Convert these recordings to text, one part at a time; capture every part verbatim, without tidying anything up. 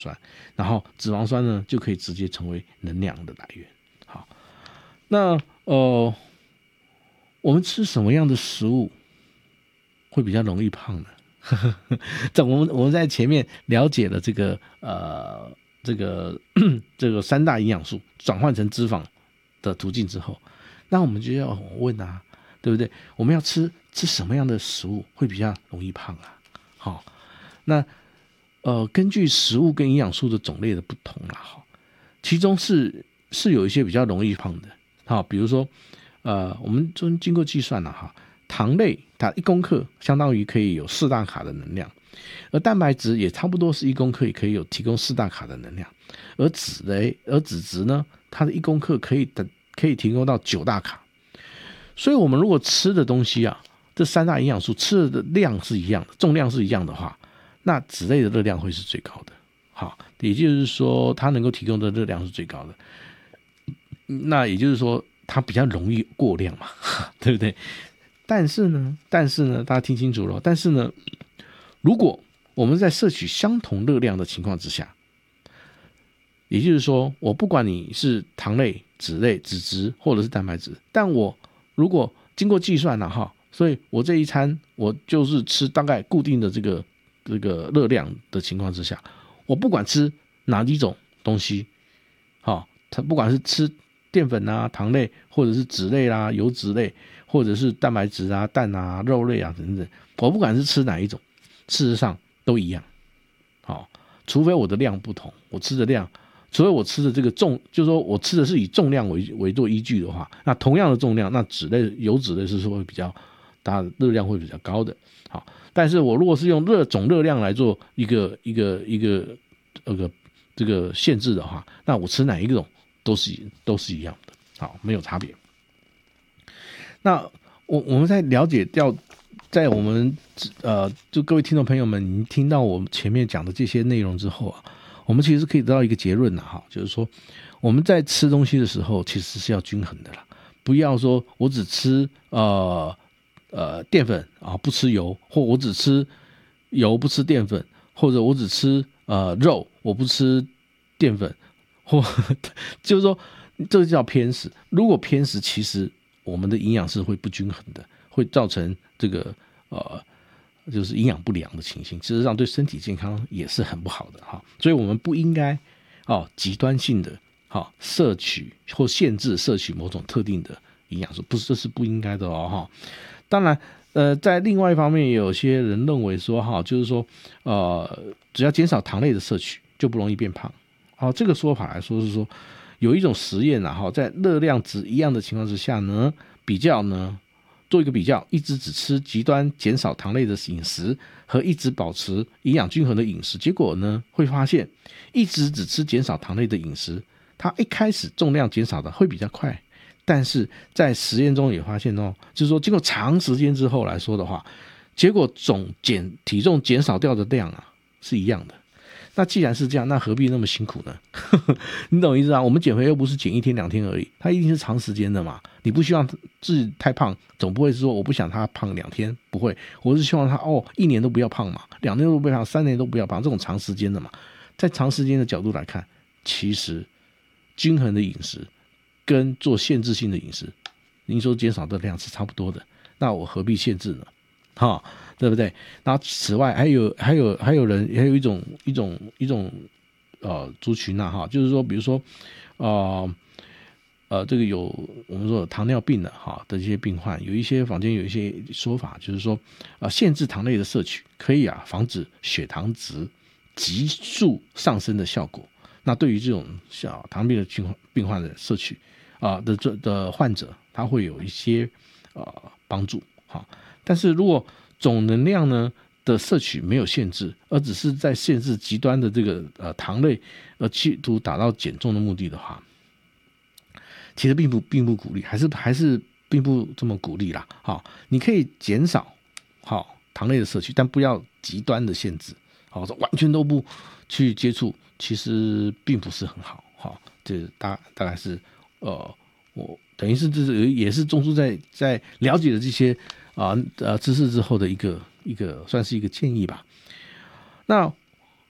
酸，然后脂肪酸呢就可以直接成为能量的来源。好，那呃，我们吃什么样的食物会比较容易胖呢？在我们我们在前面了解了这个呃这个这个三大营养素转换成脂肪的途径之后，那我们就要问啊，对不对？我们要吃吃什么样的食物会比较容易胖啊？好，那呃根据食物跟营养素的种类的不同啦，哈，其中是是有一些比较容易胖的，好，比如说呃我们经过计算了哈。糖类它一公克相当于可以有四大卡的能量，而蛋白质也差不多是一公克也可以有提供四大卡的能量，而脂类而脂质呢，它的一公克可以的可以提供到九大卡。所以我们如果吃的东西啊，这三大营养素吃的量是一样的，重量是一样的话，那脂类的热量会是最高的。好，也就是说它能够提供的热量是最高的。那也就是说它比较容易过量嘛，对不对？但是呢，但是呢，大家听清楚了。但是呢，如果我们在摄取相同热量的情况之下，也就是说，我不管你是糖类、脂类、脂质或者是蛋白质，但我如果经过计算了哈，所以我这一餐我就是吃大概固定的这个这个热量的情况之下，我不管吃哪几种东西，好，它不管是吃淀粉啊、糖类，或者是脂类啦、啊、油脂类。或者是蛋白质啊、蛋啊、肉类啊等等，我不管是吃哪一种，事实上都一样。好，除非我的量不同，我吃的量，除非我吃的这个重，就是说我吃的是以重量为为做依据的话，那同样的重量，那脂类、油脂类是说会比较大，热量会比较高的。好，但是我如果是用热总热量来做一个一个一个那个这个限制的话，那我吃哪一种都是都是一样的，好，没有差别。那我我们在了解掉，在我们呃，就各位听众朋友们，你听到我们前面讲的这些内容之后啊，我们其实可以得到一个结论了哈，就是说我们在吃东西的时候，其实是要均衡的啦，不要说我只吃呃呃淀粉啊，不吃油，或我只吃油不吃淀粉，或者我只吃呃肉，我不吃淀粉，或就是说这个叫偏食。如果偏食，其实我们的营养是会不均衡的，会造成这个呃，就是营养不良的情形，事实上对身体健康也是很不好的哈。所以我们不应该哦极端性的哈摄取或限制摄取某种特定的营养素，不是，这是不应该的哦哈。当然，呃，在另外一方面，有些人认为说哈，就是说呃，只要减少糖类的摄取，就不容易变胖。好，这个说法来说是说。有一种实验啊，在热量值一样的情况之下呢，比较呢，做一个比较，一直只吃极端减少糖类的饮食和一直保持营养均衡的饮食，结果呢，会发现一直只吃减少糖类的饮食，它一开始重量减少的会比较快，但是在实验中也发现哦，就是说经过长时间之后来说的话，结果总减体重减少掉的量啊是一样的。那既然是这样，那何必那么辛苦呢？你懂意思啊？我们减肥又不是减一天两天而已，它一定是长时间的嘛。你不希望自己太胖，总不会是说我不想他胖两天，不会，我是希望他哦一年都不要胖嘛，两年都不要胖，三年都不要胖，这种长时间的嘛。在长时间的角度来看，其实均衡的饮食跟做限制性的饮食，您说减少的量是差不多的，那我何必限制呢？哈，对不对？然后此外还有还有还有人还有一种一种一种呃族群呐、啊、哈，就是说比如说呃呃这个有我们说有糖尿病的哈的这些病患，有一些坊间有一些说法，就是说啊、呃、限制糖类的摄取可以啊防止血糖值急速上升的效果。那对于这种小糖尿病的病患的摄取啊、呃、的这的患者，他会有一些呃帮助哈。但是如果总能量呢的摄取没有限制，而只是在限制极端的这个呃糖类，而企图达到减重的目的的话，其实并不并不鼓励，还是还是并不这么鼓励啦。好，你可以减少好糖类的摄取，但不要极端的限制。好，完全都不去接触，其实并不是很好。好，这大大概是呃我等于是这是也是中枢在在了解了这些。啊呃知识之后的一个一个算是一个建议吧。那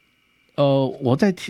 呃，我再提